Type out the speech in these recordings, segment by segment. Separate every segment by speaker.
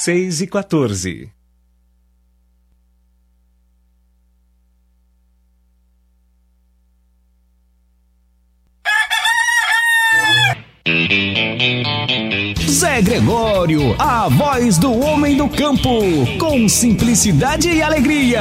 Speaker 1: 6h14. Zé Gregório, a voz do homem do campo, com simplicidade e alegria.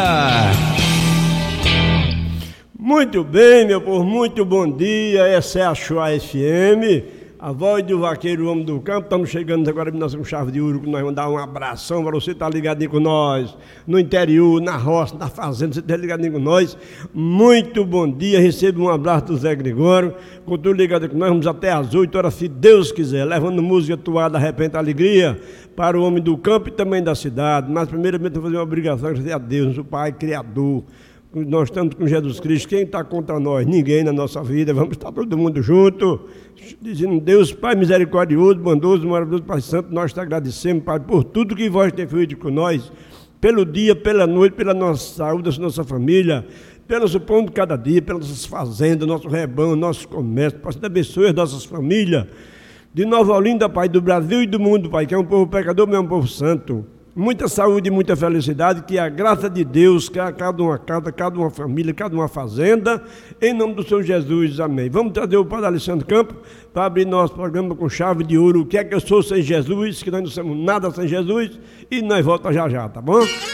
Speaker 2: Muito bem, meu povo, muito bom dia. Essa é a Show FM, a voz do vaqueiro, o homem do campo. Estamos chegando agora em nossa chave de ouro, que nós vamos dar um abração para você estar ligadinho com nós, no interior, na roça, na fazenda, você está ligadinho com nós. Muito bom dia, receba um abraço do Zé Gregório, com tudo ligado com nós. Vamos até às 8 horas, se Deus quiser, levando música atuada, repente alegria, para o homem do campo e também da cidade. Mas primeiramente vou fazer uma obrigação, agradecer a Deus, nosso Pai Criador. Nós estamos com Jesus Cristo, quem está contra nós? Ninguém na nossa vida, vamos estar todo mundo junto, dizendo: Deus, Pai misericordioso, bondoso, maravilhoso, Pai Santo, nós te agradecemos, Pai, por tudo que vós tem feito com nós, pelo dia, pela noite, pela nossa saúde, da nossa família, pelo nosso pão de cada dia, pelas nossas fazendas, nosso rebanho, nosso comércio. Pai, te abençoe as nossas famílias, de Nova Olinda, Pai, do Brasil e do mundo, Pai, que é um povo pecador, mas é um povo santo. Muita saúde e muita felicidade, que a graça de Deus, que a cada uma casa, cada uma família, cada uma fazenda, em nome do Senhor Jesus, amém. Vamos trazer o Padre Alessandro Campos para abrir nosso programa com chave de ouro. O que é que eu sou sem Jesus? Que nós não somos nada sem Jesus, e nós voltamos já já, tá bom?